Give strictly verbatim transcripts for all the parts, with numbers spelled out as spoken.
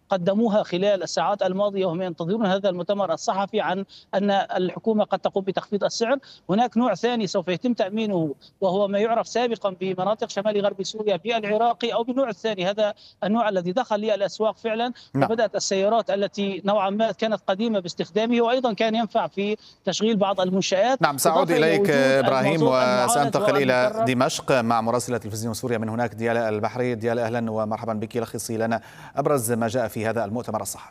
قدموها خلال الساعات الماضية وهم ينتظرون هذا المؤتمر الصحفي عن أن الحكومة قد تقوم بتخفيض السعر. هناك نوع ثاني سوف يتم تأمينه وهو ما يعرف سابقا بمناطق شمال غرب سوريا بالعراقي أو بالنوع الثاني. هذا النوع الذي دخل للأسواق فعلا نعم. وبدأت السيارات التي نوعا ما كانت قديمة باستخدامه وأيضا كان ينفع في تشغيل بعض المنشآت. نعم، سأعود إليك إبراهيم وسأنتقل إلى دمشق مع مراسلة تلفزيون سوريا من هناك ديالا البحري. ديالا أهلا ومرحبا بك، لخصي لنا أبرز ما جاء في هذا المؤتمر الصحفي.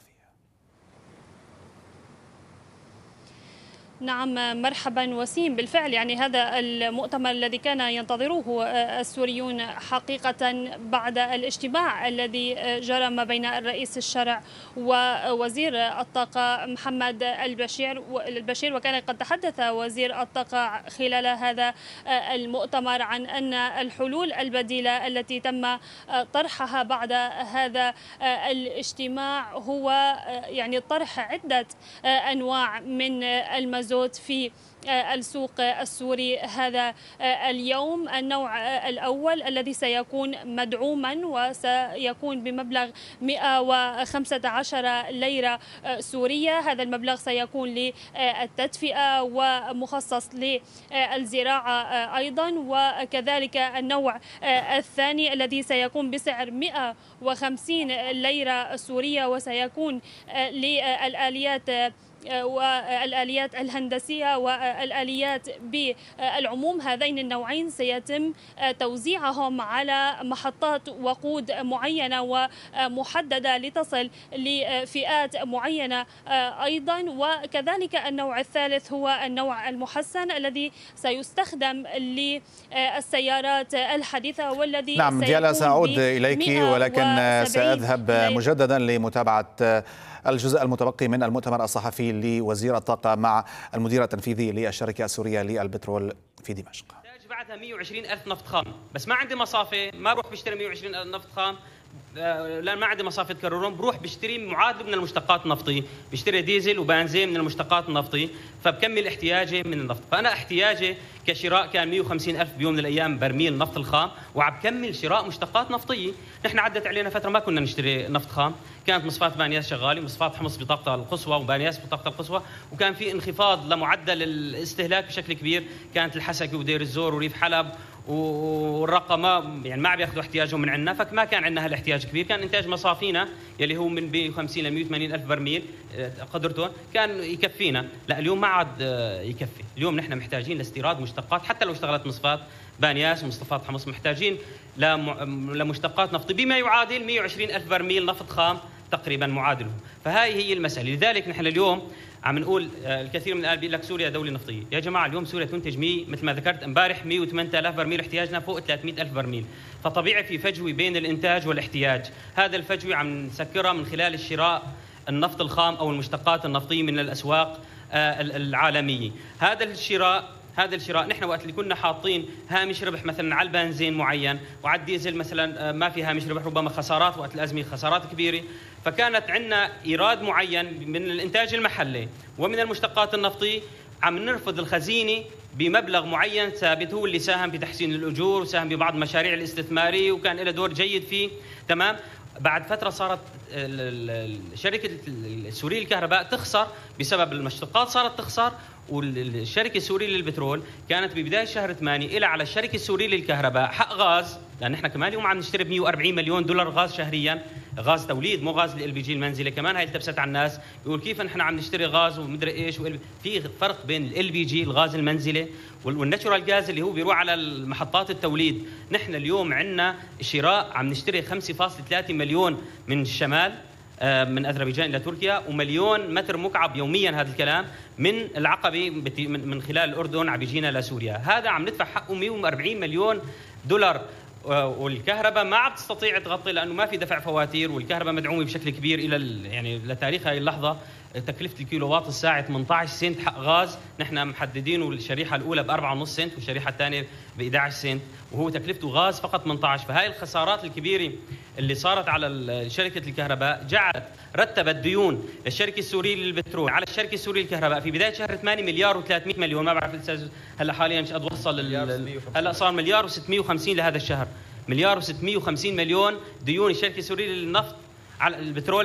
نعم مرحبا وسيم، بالفعل يعني هذا المؤتمر الذي كان ينتظروه السوريون حقيقة بعد الاجتماع الذي جرى ما بين الرئيس الشرع ووزير الطاقة محمد البشير البشير وكان قد تحدث وزير الطاقة خلال هذا المؤتمر عن أن الحلول البديلة التي تم طرحها بعد هذا الاجتماع هو يعني طرح عدة أنواع من المزود في السوق السوري هذا اليوم. النوع الأول الذي سيكون مدعوما وسيكون بمبلغ مئة وخمسة عشر ليرة سورية. هذا المبلغ سيكون للتدفئة ومخصص للزراعة أيضا. وكذلك النوع الثاني الذي سيكون بسعر مئة وخمسين ليرة سورية وسيكون للآليات والآليات الهندسية والآليات بالعموم. هذين النوعين سيتم توزيعهم على محطات وقود معينة ومحددة لتصل لفئات معينة أيضا. وكذلك النوع الثالث هو النوع المحسن الذي سيستخدم للسيارات الحديثة والذي نعم ديالا سأعود إليك، ولكن سأذهب مجددا لمتابعة الجزء المتبقي من المؤتمر الصحفي لوزير الطاقة مع المدير التنفيذي للشركة السورية للبترول في دمشق. بعدها مئة وعشرين ألف نفط خام، بس ما عندي مصافي، ما بروح بشتري مئة وعشرين ألف نفط خام، لا ما عندي مصافي تكررهم، بروح بشتري معادله من المشتقات النفطيه، بشتري ديزل وبنزين من المشتقات النفطيه، فبكمل احتياجي من النفط. فانا احتياجي كشراء كان مئة وخمسين ألف بيوم من الايام برميل النفط الخام، وعم بكمل شراء مشتقات نفطيه. نحن عدت علينا فتره ما كنا نشتري نفط خام، كانت مصفات بانياس شغاله، مصفات حمص بطاقتها القصوى وبانياس بطاقتها القصوى، وكان في انخفاض لمعدل الاستهلاك بشكل كبير. كانت الحسكه ودير الزور وريف حلب والرقة ما يعني ما عم ياخذوا احتياجهم من عندنا، فما كان عندنا هالاحتياج كبير. كان انتاج مصافينا يلي هو من مئة وخمسين ل مئة وثمانين ألف برميل قدرته كان يكفينا. لا اليوم ما عاد يكفي. اليوم نحن محتاجين لاستيراد مشتقات، حتى لو اشتغلت مصفات بانياس ومصفات حمص محتاجين لمشتقات نفط بما يعادل مئة وعشرين ألف برميل نفط خام تقريبا معادله. فهاي هي المسألة. لذلك نحن اليوم عم نقول الكثير من الآن بيقول لك سوريا دولة نفطية. يا جماعة اليوم سوريا تنتج مئة مثل ما ذكرت امبارح مئة وثمانية آلاف برميل، احتياجنا فوق ثلاثمئة ألف برميل. فطبيعي في فجوة بين الإنتاج والاحتياج. هذا الفجوة عم نسكرها من خلال الشراء النفط الخام أو المشتقات النفطية من الأسواق العالمية. هذا الشراء هذا الشراء نحن وقت اللي كنا حاطين هامش ربح مثلا على البنزين معين وعلى الديزل مثلا ما في هامش ربح، ربما خسارات وقت الأزمة خسارات كبيرة، فكانت عندنا إيراد معين من الإنتاج المحلي ومن المشتقات النفطية عم نرفض الخزينة بمبلغ معين ثابت هو اللي ساهم في تحسين الأجور وساهم ببعض المشاريع الاستثمارية وكان له دور جيد فيه. تمام. بعد فترة صارت شركة السورية للكهرباء تخسر بسبب المشتقات، صارت تخسر. والشركة السورية للبترول كانت ببداية شهر ثمانية إلى على الشركة السورية للكهرباء حق غاز، لأن احنا كمان اليوم عم نشتري ب مئة وأربعين مليون دولار غاز شهريا، غاز توليد مو غاز ال بي جي المنزلي. كمان هاي التبست على الناس يقول كيف نحن عم نشتري غاز ومدري ايش. في فرق بين ال بي جي الغاز المنزلي والناتشورال غاز اللي هو بيروح على محطات التوليد. نحن اليوم عندنا شراء عم نشتري خمسة فاصلة ثلاثة مليون من الشمال من أذربيجان إلى تركيا، ومليون متر مكعب يوميا هذا الكلام من العقبة من خلال الأردن عم بيجينا لسوريا. هذا عم ندفع حقه مئة وأربعين مليون دولار. والكهرباء ما عم تستطيع تغطي لأنه ما في دفع فواتير، والكهرباء مدعومة بشكل كبير إلى يعني لتاريخ هاي اللحظة. تكلفة الكيلو واط الساعة ثمانية عشر سنت حق غاز، نحن محددينه الشريحة الأولى ب أربعة ونص سنت والشريحة الثانية ب أحد عشر سنت، وهو تكلفته غاز فقط ثمانية عشر. فهاي الخسارات الكبيرة اللي صارت على شركة الكهرباء جعلت رتبت ديون الشركة السورية للبترول على الشركة السورية للكهرباء في بداية شهر ثمانية مليار وثلاثمئة مليون. ما بعرف الاستاذ هلا حاليا مش قد وصل هلا صار مليار وستمئة وخمسين لهذا الشهر، مليار وستمئة وخمسين مليون ديون الشركة السورية للنفط على البترول